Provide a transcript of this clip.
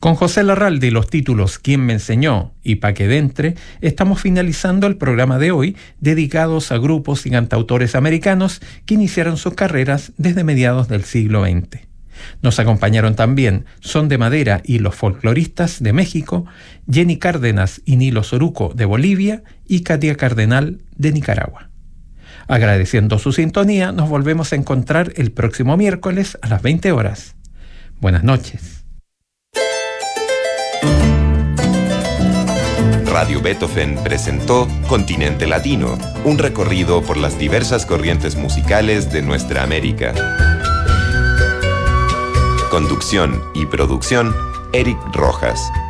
Con José Larralde y los títulos ¿Quién me enseñó? Y Pa' que dentre, estamos finalizando el programa de hoy, dedicados a grupos y cantautores americanos que iniciaron sus carreras desde mediados del siglo XX. Nos acompañaron también Son de Madera y los Folcloristas de México, Jenny Cárdenas y Nilo Soruco de Bolivia y Katia Cardenal de Nicaragua. Agradeciendo su sintonía, nos volvemos a encontrar el próximo miércoles a las 20 horas. Buenas noches. Radio Beethoven presentó Continente Latino, un recorrido por las diversas corrientes musicales de nuestra América. Conducción y producción, Eric Rojas.